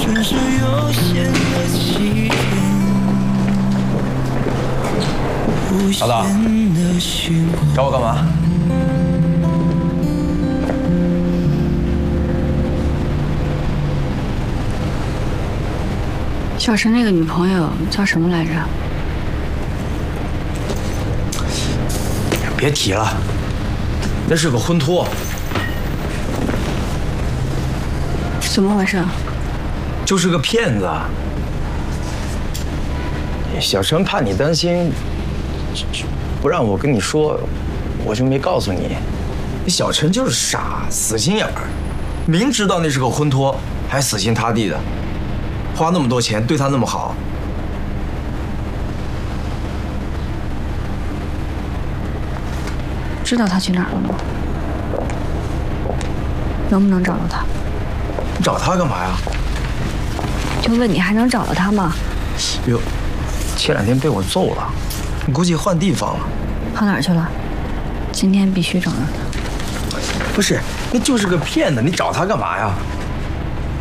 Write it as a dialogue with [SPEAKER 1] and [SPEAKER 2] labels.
[SPEAKER 1] 老大，找我干嘛？
[SPEAKER 2] 小陈那个女朋友叫什么来着？
[SPEAKER 1] 别提了，那是个婚托。
[SPEAKER 2] 怎么回事？
[SPEAKER 1] 就是个骗子。小陈怕你担心，不让我跟你说，我就没告诉你。小陈就是傻，死心眼儿，明知道那是个婚托，还死心塌地的，花那么多钱对他那么好。
[SPEAKER 2] 知道他去哪儿了吗？能不能找到他？
[SPEAKER 1] 你找他干嘛呀？
[SPEAKER 2] 就问你还能找到他吗？
[SPEAKER 1] 哟，前2天被我揍了，估计换地方了。
[SPEAKER 2] 跑哪儿去了？今天必须找到他。
[SPEAKER 1] 不是，那就是个骗子，你找他干嘛呀？